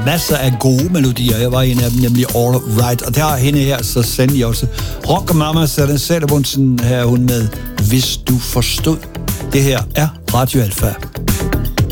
masser af gode melodier. Jeg var en af dem, nemlig All Right. Og der hende her, så sendte jeg også Rock Mama Salen Salabunsen her hun med Hvis du forstod. Det her er Radio Alfa.